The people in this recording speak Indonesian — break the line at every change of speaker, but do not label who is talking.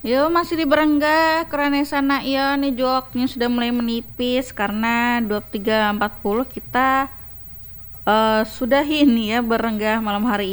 Yo masih di Berenggah kerana sana ya nih joknya sudah mulai menipis karena 23.40 kita sudah ini ya Berenggah malam hari